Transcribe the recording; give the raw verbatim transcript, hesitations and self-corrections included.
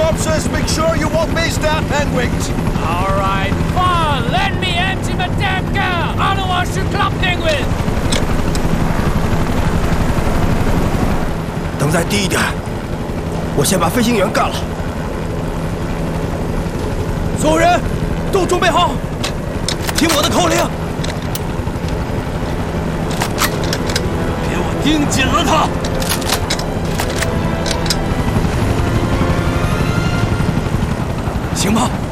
officers, make sure you obey staff and wings. All right, fine. Let me empty my damn car. I don't want you clapping with. 等再低一点，我先把飞行员干了。所有人都准备好，听我的口令。 给我盯紧了他！ 行吧。